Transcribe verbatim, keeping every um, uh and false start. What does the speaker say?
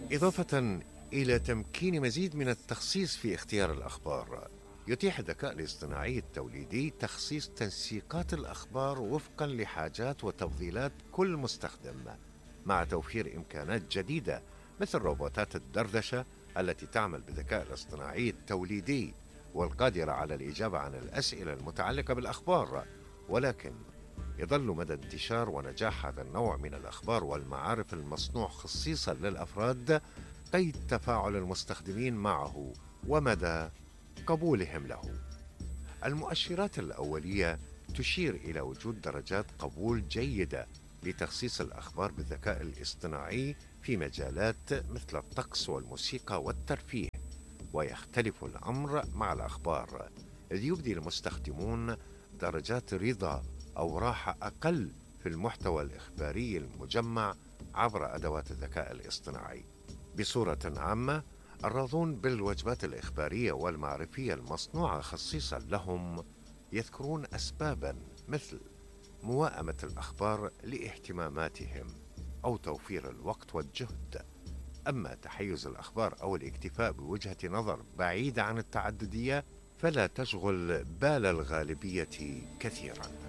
إضافة إلى تمكين مزيد من التخصيص في اختيار الأخبار، يتيح الذكاء الاصطناعي التوليدي تخصيص تنسيقات الأخبار وفقا لحاجات وتفضيلات كل مستخدم، مع توفير إمكانات جديدة مثل روبوتات الدردشة التي تعمل بالذكاء الاصطناعي التوليدي والقادرة على الإجابة عن الأسئلة المتعلقة بالأخبار. ولكن يظل مدى انتشار ونجاح هذا النوع من الأخبار والمعارف المصنوع خصيصا للأفراد قيد تفاعل المستخدمين معه ومدى قبولهم له. المؤشرات الأولية تشير إلى وجود درجات قبول جيدة لتخصيص الأخبار بالذكاء الاصطناعي في مجالات مثل الطقس والموسيقى والترفيه، ويختلف الأمر مع الأخبار، إذ يبدي المستخدمون درجات رضا أو راحة أقل في المحتوى الإخباري المجمع عبر أدوات الذكاء الاصطناعي. بصورة عامة، الراضون بالوجبات الإخبارية والمعرفية المصنوعة خصيصا لهم يذكرون أسبابا مثل موائمة الأخبار لاهتماماتهم أو توفير الوقت والجهد. أما تحيز الأخبار أو الاكتفاء بوجهة نظر بعيدة عن التعددية فلا تشغل بال الغالبية كثيرا.